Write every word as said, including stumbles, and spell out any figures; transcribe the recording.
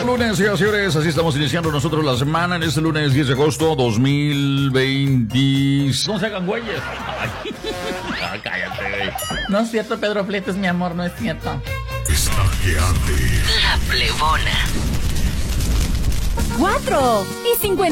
lunes, señoras y señores. Así estamos iniciando nosotros la semana en este lunes diez de agosto dos mil veinte. No se hagan güeyes. Ah, cállate, güey. No es cierto, Pedro Fletes, mi amor, no es cierto. Estalqueante. La Plebona. Cuatro y cincuenta.